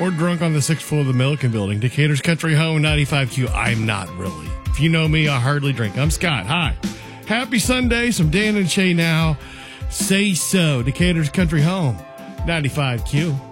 or drunk on the 6th floor of the Milliken Building. Decatur's Country Home, 95Q. I'm not really. If you know me, I hardly drink. I'm Scott. Hi. Happy Sunday. Some Dan and Shay now. Say so. Decatur's Country Home, 95Q.